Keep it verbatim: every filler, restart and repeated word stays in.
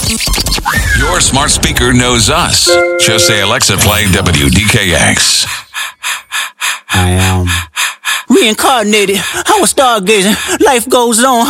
Your smart speaker knows us. Just say, Alexa, play W D K X. I am reincarnated. I was stargazing. Life goes on.